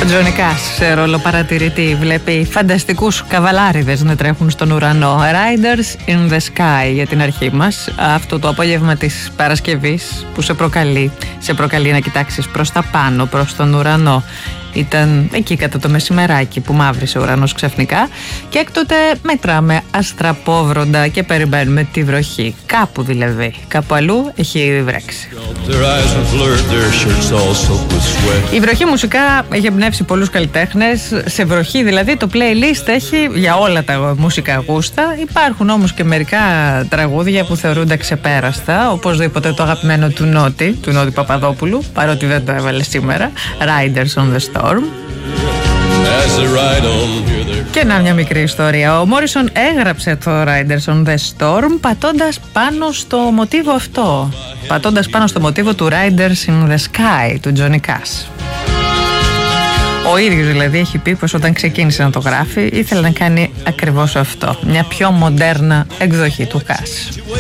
Ο Τζόνι Κας σε ρόλο παρατηρητή βλέπει φανταστικούς καβαλάριδες να τρέχουν στον ουρανό. Riders in the Sky για την αρχή μας. Αυτό το απόγευμα της Παρασκευής που σε προκαλεί να κοιτάξεις προς τα πάνω, προς τον ουρανό. Ήταν εκεί κατά το μεσημεράκι που μαύρισε ο ουρανός ξαφνικά και έκτοτε μετράμε αστραπόβροντα και περιμένουμε τη βροχή. Κάπου δηλαδή, κάπου αλλού έχει βρέξει. Η βροχή μουσικά έχει εμπνεύσει πολλούς καλλιτέχνες. Σε βροχή δηλαδή το playlist έχει για όλα τα μουσικά γούστα. Υπάρχουν όμως και μερικά τραγούδια που θεωρούνται ξεπέραστα, οπωσδήποτε το αγαπημένο του Νότι Παπαδόπουλου, παρότι δεν το έβαλε σήμερα, Riders on the Storm. Και να μια μικρή ιστορία. Ο Μόρισον έγραψε το Riders on the Storm πατώντας πάνω στο μοτίβο αυτό. Πατώντας πάνω στο μοτίβο του Riders in the Sky του Johnny Cash. Ο ίδιος δηλαδή έχει πει πως όταν ξεκίνησε να το γράφει ήθελε να κάνει ακριβώς αυτό. Μια πιο μοντέρνα εκδοχή του Cash.